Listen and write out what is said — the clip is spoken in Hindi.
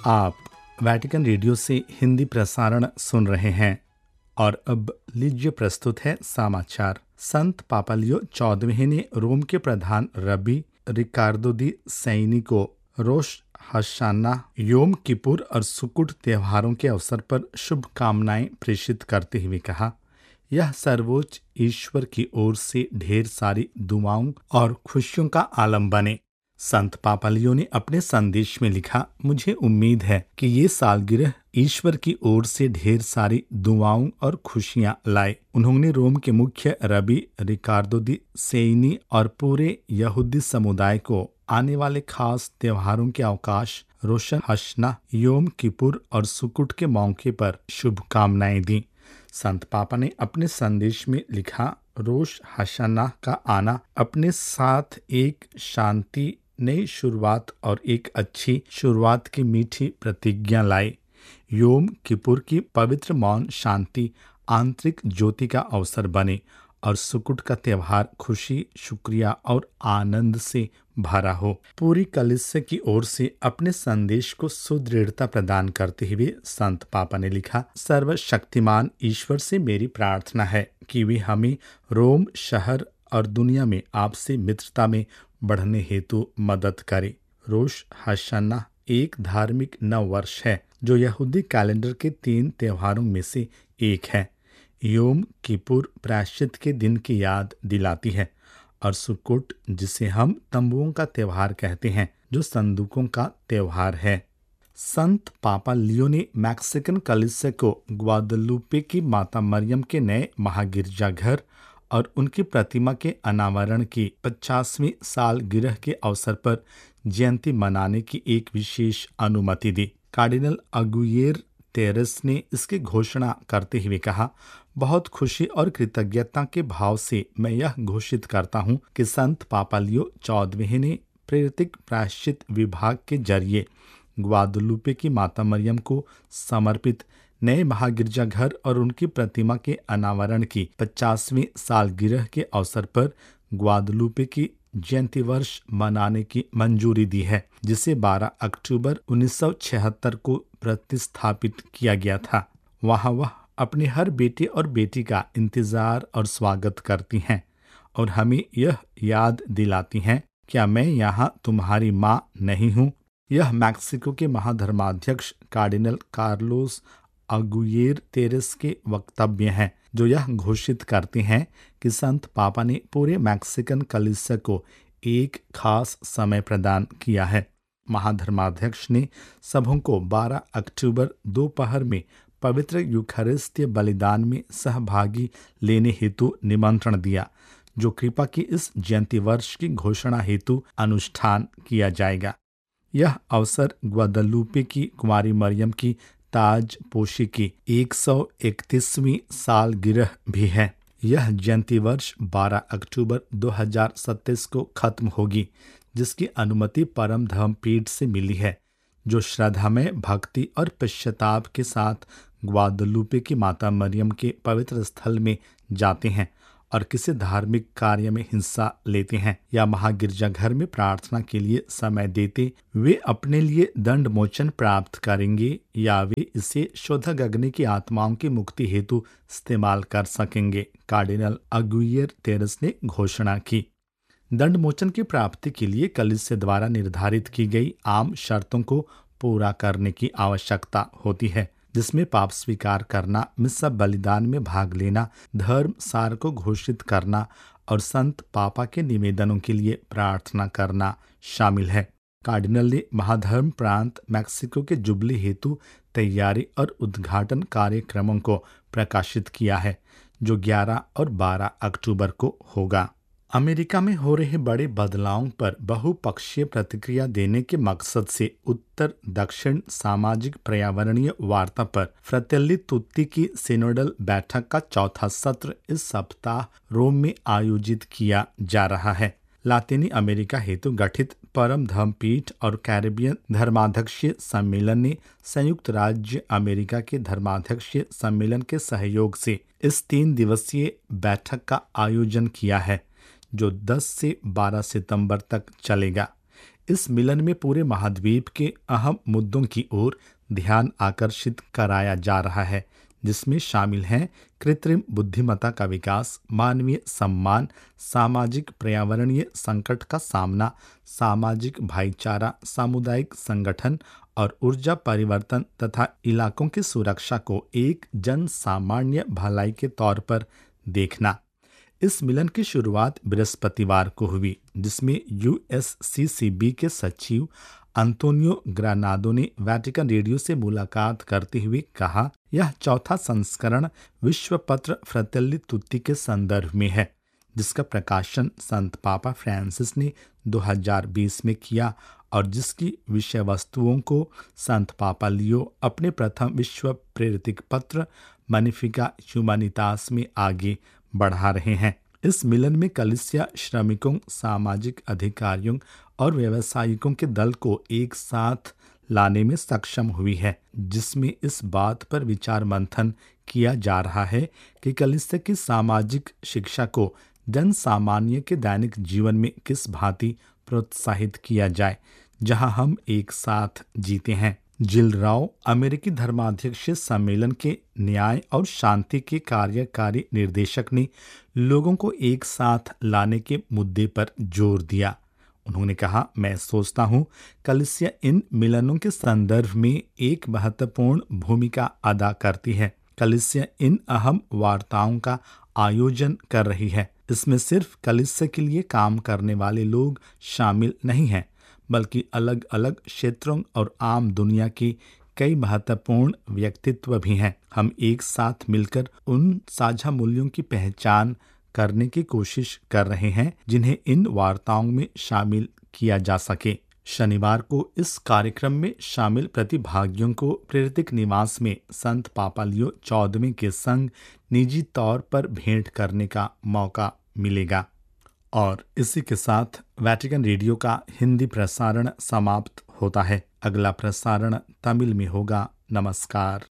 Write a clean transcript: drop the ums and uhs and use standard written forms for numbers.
आप वैटिकन रेडियो से हिंदी प्रसारण सुन रहे हैं और अब लीजिए प्रस्तुत है समाचार। संत पापा लियो 14वें ने रोम के प्रधान रबी रिकार्डो दी सैनी को रोश हशाना, योम किपुर और सुकुट त्योहारों के अवसर पर शुभकामनाएं प्रेषित करते हुए कहा, यह सर्वोच्च ईश्वर की ओर से ढेर सारी दुआओं और खुशियों का आलम बने। संत पापा लियो ने अपने संदेश में लिखा, मुझे उम्मीद है कि ये सालगिरह ईश्वर की ओर से ढेर सारी दुआओं और खुशियां लाए। उन्होंने रोम के मुख्य रबी रिकार्डो दी सैनी और पूरे यहूदी समुदाय को आने वाले खास त्योहारों के अवकाश रोशन हशना, योम किपुर और सुकुट के मौके पर शुभकामनाएं दी। संत पापा ने अपने संदेश में लिखा, रोश हशाना का आना अपने साथ एक शांति, नई शुरुआत और एक अच्छी शुरुआत की मीठी प्रतिज्ञा लाए। योम किपुर की पवित्र मौन शांति आंतरिक ज्योति का अवसर बने और सुकुट का त्योहार खुशी, शुक्रिया और आनंद से भरा हो। पूरी कलीसिया की ओर से अपने संदेश को सुदृढ़ता प्रदान करते हुए संत पापा ने लिखा, सर्वशक्तिमान ईश्वर से मेरी प्रार्थना है कि वे हमें रोम शहर और दुनिया में आपसे मित्रता में बढ़ने हेतु मदद करे। रोश हशाना एक धार्मिक नव वर्ष है जो यहूदी कैलेंडर के 3 त्योहारों में से एक है। योम किपुर प्रायश्चित के दिन की याद दिलाती है और सुकुट, जिसे हम तंबुओं का त्योहार कहते हैं, जो संदूकों का त्योहार है। संत पापा लियो ने मैक्सिकन कलीसिया को ग्वादलुपे की माता मरियम के नए महागिरजाघर और उनकी प्रतिमा के अनावरण की 50वीं सालगिरह के अवसर पर जयंती मनाने की एक विशेष अनुमति दी। कार्डिनल अगुइएर तेरेस ने इसकी घोषणा करते हुए कहा, बहुत खुशी और कृतज्ञता के भाव से मैं यह घोषित करता हूँ कि संत पापा लियो 14वें ने प्रेरित प्रायश्चित विभाग के जरिए ग्वादलुपे की माता मरियम को समर्पित नए महागिरजाघर और उनकी प्रतिमा के अनावरण की 50वीं सालगिरह के अवसर पर ग्वादलुपे की जयंती वर्ष मनाने की मंजूरी दी है, जिसे 12 अक्टूबर 1976 को प्रतिस्थापित किया गया था। वहाँ वह अपने हर बेटे और बेटी का इंतजार और स्वागत करती हैं और हमें यह याद दिलाती हैं, क्या मैं यहाँ तुम्हारी माँ नहीं हूँ। यह मैक्सिको के महाधर्माध्यक्ष कार्डिनल कार्लोस अगुइएर तेरेस के वक्तव्य हैं, जो यह घोषित करते हैं कि संत पापा ने पूरे मैक्सिकन कलीसिया को एक खास समय प्रदान किया है। महाधर्माध्यक्ष ने सबों को 12 अक्टूबर दोपहर में पवित्र यूखारिस्तीय बलिदान में सहभागी लेने हेतु निमंत्रण दिया, जो कृपा की इस जयंती वर्ष की घोषणा हेतु अनुष्ठान किया जाएगा। यह अवसर ग्वादलुपे की कुमारी मरियम की ताज पोशी की 131वीं सालगिरह भी है। यह जयंती वर्ष 12 अक्टूबर 2027 को खत्म होगी, जिसकी अनुमति परम धर्मपीठ से मिली है, जो श्रद्धा में भक्ति और पश्चाताप के साथ ग्वादलुपे की माता मरियम के पवित्र स्थल में जाते हैं और किसी धार्मिक कार्य में हिस्सा लेते हैं या महागिरजाघर में प्रार्थना के लिए समय देते, वे अपने लिए दंड मोचन प्राप्त करेंगे या वे इसे शोधक अग्नि की आत्माओं की मुक्ति हेतु इस्तेमाल कर सकेंगे। कार्डिनल अगुइएर तेरेस ने घोषणा की, दंड मोचन की प्राप्ति के लिए कलीसिया द्वारा निर्धारित की गई आम शर्तों को पूरा करने की आवश्यकता होती है, जिसमें पाप स्वीकार करना, मिस्सा बलिदान में भाग लेना, धर्म सार को घोषित करना और संत पापा के निवेदनों के लिए प्रार्थना करना शामिल है। कार्डिनल ने महाधर्म प्रांत मैक्सिको के जुबली हेतु तैयारी और उद्घाटन कार्यक्रमों को प्रकाशित किया है, जो 11 और 12 अक्टूबर को होगा। अमेरिका में हो रहे बड़े बदलावों पर बहुपक्षीय प्रतिक्रिया देने के मकसद से उत्तर दक्षिण सामाजिक पर्यावरणीय वार्ता पर फ्रatelli tutti की सिनोडल बैठक का चौथा सत्र इस सप्ताह रोम में आयोजित किया जा रहा है। लातीनी अमेरिका हेतु गठित परम धर्मपीठ और कैरेबियन धर्माध्यक्षीय सम्मेलन ने संयुक्त राज्य अमेरिका के धर्माध्यक्षीय सम्मेलन के सहयोग से इस 3 दिवसीय बैठक का आयोजन किया है, जो 10 से 12 सितंबर तक चलेगा। इस मिलन में पूरे महाद्वीप के अहम मुद्दों की ओर ध्यान आकर्षित कराया जा रहा है, जिसमें शामिल हैं कृत्रिम बुद्धिमत्ता का विकास, मानवीय सम्मान, सामाजिक पर्यावरणीय संकट का सामना, सामाजिक भाईचारा, सामुदायिक संगठन और ऊर्जा परिवर्तन तथा इलाकों की सुरक्षा को एक जन सामान्य भलाई के तौर पर देखना। इस मिलन की शुरुआत बृहस्पतिवार को हुई, जिसमें यूएससीसीबी के सचिव अंतोनियो ग्रानाडो ने वेटिकन रेडियो से मुलाकात करते हुए कहा, यह चौथा संस्करण विश्व पत्र फ्रatelli tutti के संदर्भ में है, जिसका प्रकाशन संत पापा फ्रांसिस ने 2020 में किया और जिसकी विषय वस्तुओं को संत पापा लियो अपने प्रथम विश्व प्रेरित पत्र मैग्निफिका ह्यूमैनितास में आगे बढ़ा रहे हैं। इस मिलन में कलीसिया श्रमिकों, सामाजिक अधिकारियों और व्यावसायिकों के दल को एक साथ लाने में सक्षम हुई है, जिसमें इस बात पर विचार मंथन किया जा रहा है कि कलीसिया की सामाजिक शिक्षा को जन सामान्य के दैनिक जीवन में किस भांति प्रोत्साहित किया जाए, जहां हम एक साथ जीते हैं। जिल राव, अमेरिकी धर्माध्यक्ष सम्मेलन के न्याय और शांति के कार्यकारी निर्देशक, ने लोगों को एक साथ लाने के मुद्दे पर जोर दिया। उन्होंने कहा, मैं सोचता हूँ कलीसिया इन मिलनों के संदर्भ में एक महत्वपूर्ण भूमिका अदा करती है। कलीसिया इन अहम वार्ताओं का आयोजन कर रही है। इसमें सिर्फ कलीसिया के लिए काम करने वाले लोग शामिल नहीं हैं, बल्कि अलग अलग क्षेत्रों और आम दुनिया के कई महत्वपूर्ण व्यक्तित्व भी हैं। हम एक साथ मिलकर उन साझा मूल्यों की पहचान करने की कोशिश कर रहे हैं जिन्हें इन वार्ताओं में शामिल किया जा सके। शनिवार को इस कार्यक्रम में शामिल प्रतिभागियों को प्रेरित निवास में संत पापा लियो 14वें के संग निजी तौर पर भेंट करने का मौका मिलेगा। और इसी के साथ वेटिकन रेडियो का हिंदी प्रसारण समाप्त होता है। अगला प्रसारण तमिल में होगा। नमस्कार।